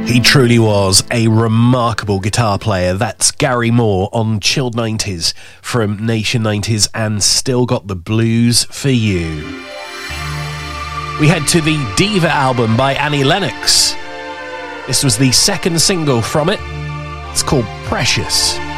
He truly was a remarkable guitar player. That's Gary Moore on Chilled 90s from Nation 90s and Still Got the Blues for You. We head to the Diva album by Annie Lennox. This was the second single from it. It's called Precious.